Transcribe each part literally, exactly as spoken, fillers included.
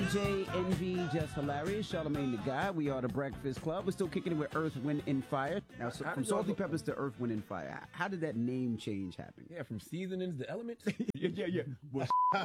J, Envy, Just Hilarious, Charlamagne the Guy. We are the Breakfast Club. We're still kicking it with Earth, Wind, and Fire. Now, so, from Salty Peppers to Earth, Wind, and Fire. How did that name change happen? Yeah, from seasonings to elements. yeah, yeah, yeah. Well,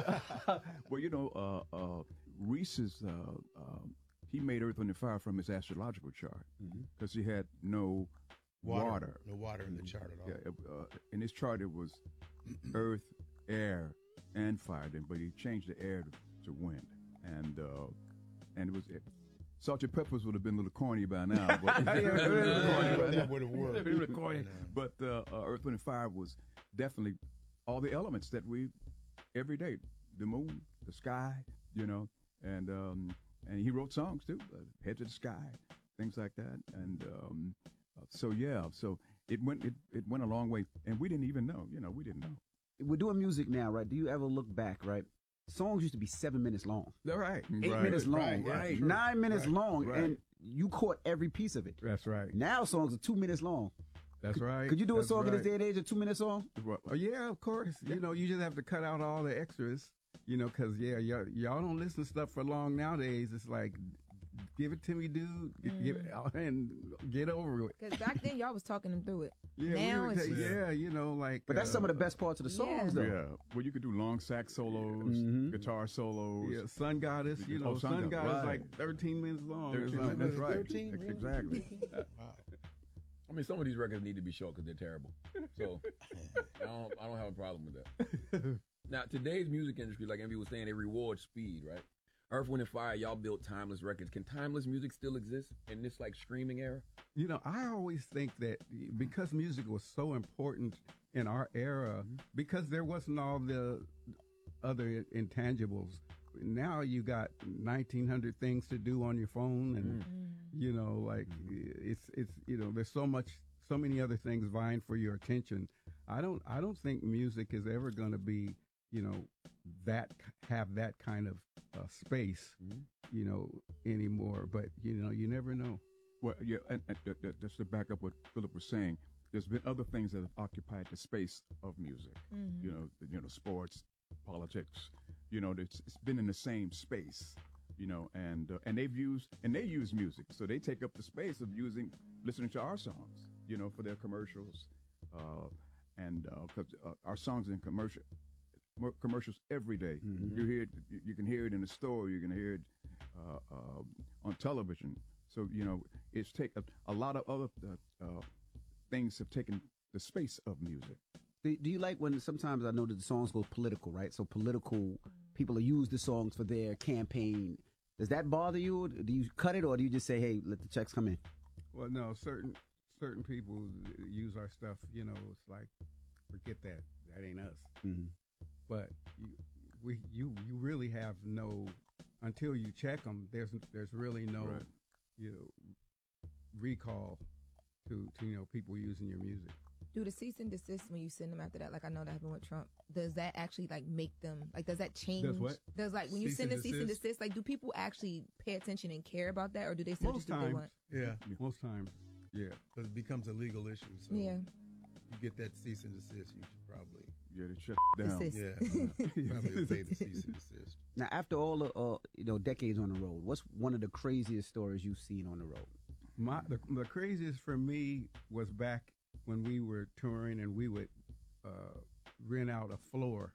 well you know, uh, uh, Reese's, uh, uh, he made Earth, Wind, and Fire from his astrological chart because mm-hmm. he had no water, water. No water in the chart at all. Yeah, uh, in his chart, it was Earth, air, and fire, but he changed the air to, to wind. And uh, and it was it, Salty Peppers would have been a little corny by now, but yeah, that would have worked. corny. But uh, uh, Earth, Wind, and Fire was definitely all the elements that we every day, the moon, the sky, you know, and um, and he wrote songs too, uh, Head to the Sky, things like that, and um, uh, so yeah, so it went it, it went a long way, and we didn't even know, you know, we didn't know. We're doing music now, right? Do you ever look back, right? Songs used to be seven minutes long. All right. Eight right. minutes long. Right. Right. Sure. Nine minutes right. long. Right. And you caught every piece of it. That's right. Now songs are two minutes long. That's could, right. Could you do That's a song right. in this day and age, a two-minute song? Well, oh, yeah, of course. Yeah. You know, you just have to cut out all the extras, you know, because, yeah, y'all, y'all don't listen to stuff for long nowadays. It's like, give it to me, dude, mm. give it, and get over it. Because back then, y'all was talking them through it. Yeah, now we it's say, yeah, you know, like. But that's uh, some of the best parts of the songs, yeah. though. Yeah, well, you could do long sax solos, mm-hmm. guitar solos. Yeah, Sun Goddess, you know, oh, Sun, Sun Goddess right. like thirteen minutes long. thirteen minutes, that's right. thirteen, exactly. Wow. I mean, some of these records need to be short because they're terrible. So I don't, I don't have a problem with that. Now, today's music industry, like Envy was saying, they reward speed, right? Earth, Wind, and Fire, y'all built timeless records. Can timeless music still exist in this like streaming era? You know, I always think that because music was so important in our era, mm-hmm. because there wasn't all the other intangibles. Now you got nineteen hundred things to do on your phone, and mm-hmm. you know, like it's it's you know, there's so much, so many other things vying for your attention. I don't I don't think music is ever going to be, you know, that have that kind of uh, space, mm-hmm. you know, anymore. But you know, you never know. Well, yeah, and, and, and just to back up what Philip was saying, there's been other things that have occupied the space of music. Mm-hmm. You know, you know, sports, politics. You know, it's, it's been in the same space. You know, and uh, and they've used and they use music, so they take up the space of using listening to our songs. You know, for their commercials, uh, and because uh, uh, our songs in commercial. commercials every day. Mm-hmm. You hear it, you can hear it in the store, you can hear it uh, uh, on television. So, you know, it's taken a, a lot of other uh, uh, things have taken the space of music. Do, do you like when sometimes I know that the songs go political, right? So political people use the songs for their campaign. Does that bother you? Do you cut it, or do you just say, hey, let the checks come in? Well, no, certain certain people use our stuff, you know, it's like, forget that. That ain't us. Mm-hmm. But you, we, you, you really have no, until you check them. There's, there's really no, right. you know, recall to, to, you know, people using your music. Do the cease and desist when you send them after that? Like I know that happened with Trump. Does that actually like make them like? Does that change? Does what? Does like when you cease send a cease and desist? Like, do people actually pay attention and care about that, or do they still most just do what times, they want? Yeah, most times, yeah, because it becomes a legal issue. So yeah, you get that cease and desist. You should probably. Yeah, they shut down. Desist. Yeah, probably obey the cease and desist. Now, after all the uh, you know decades on the road, what's one of the craziest stories you've seen on the road? My the, the craziest for me was back when we were touring and we would uh, rent out a floor.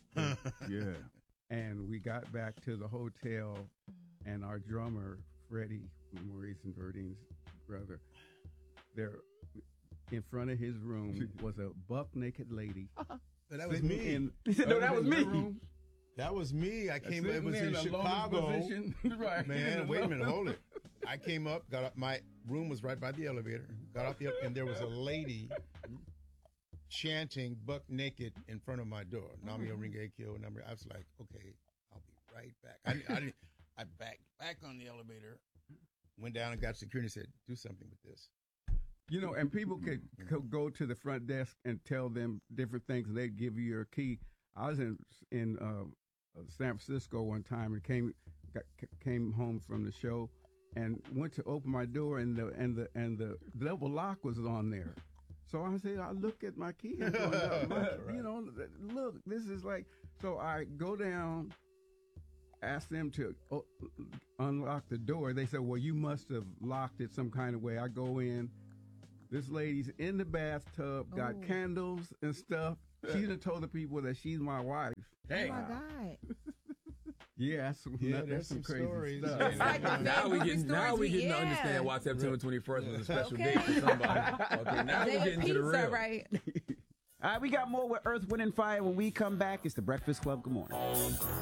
Yeah, and we got back to the hotel, and our drummer Freddie, Maurice and Verdine's brother, there in front of his room was a buck naked lady. That was me. In, he said, "No, that was me." Room. That was me. I came. It was in Chicago. Right. Man, wait a minute, hold it. I came up, got up. My room was right by the elevator. Got off the elevator, and there was a lady chanting "buck naked" in front of my door. Nami Oringa Akio number. I was like, okay, I'll be right back. I, I didn't. I backed back on the elevator, went down and got security. Said, do something with this. You know, and people could, could go to the front desk and tell them different things, and they'd give you your key. I was in in uh, San Francisco one time and came got, came home from the show and went to open my door, and the and the and the double lock was on there. So I said, I look at my key, and going, my, right. you know, look, this is like. So I go down asked them to oh, unlock the door. They said, well, you must have locked it some kind of way. I go in. This lady's in the bathtub, got Oh. candles and stuff. She done told the people that she's my wife. Hey, Oh my God. Yeah, that's some, Yeah, that- there's that's some, some crazy stories. stuff. It's like the now we movie getting now stories we getting to yeah. understand why September twenty-first was a special Okay. date for somebody. Okay, now They we're had getting to pizza, the real. right? All right, we got more with Earth, Wind, and Fire when we come back. It's the Breakfast Club. Good morning.